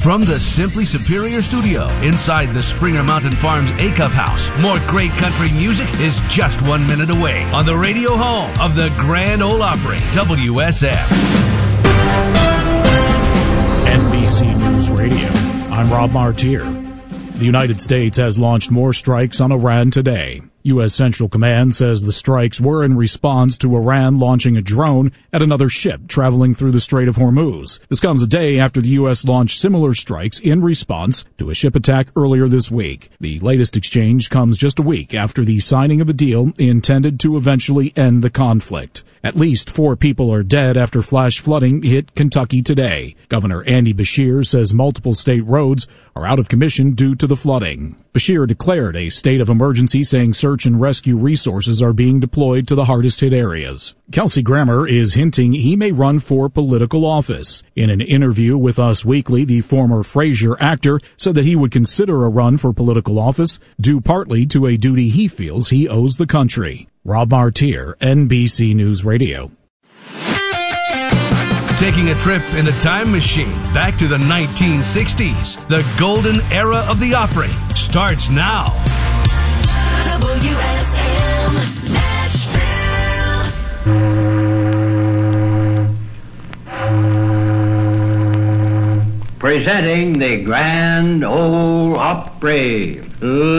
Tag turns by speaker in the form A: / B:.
A: From the Simply Superior Studio inside the Springer Mountain Farms A-Cup House, more great country music is just 1 minute away on the radio home of the Grand Ole Opry, WSF.
B: NBC News Radio. I'm Rob Martier. The United States has launched more strikes on Iran today. U.S. Central Command says the strikes were in response to Iran launching a drone at another ship traveling through the Strait of Hormuz. This comes a day after the U.S. launched similar strikes in response to a ship attack earlier this week. The latest exchange comes just a week after the signing of a deal intended to eventually end the conflict. At least 4 people are dead after flash flooding hit Kentucky today. Governor Andy Beshear says multiple state roads are out of commission due to the flooding. Beshear declared a state of emergency, saying search and rescue resources are being deployed to the hardest hit areas. Kelsey Grammer is hinting he may run for political office. In an interview with Us Weekly, the former Frasier actor said that he would consider a run for political office due partly to a duty he feels he owes the country. Rob Martier, NBC News Radio.
A: Taking a trip in a time machine back to the 1960s. The golden era of the Opry starts now.
C: WSM Nashville.
D: Presenting the Grand Ole Opry.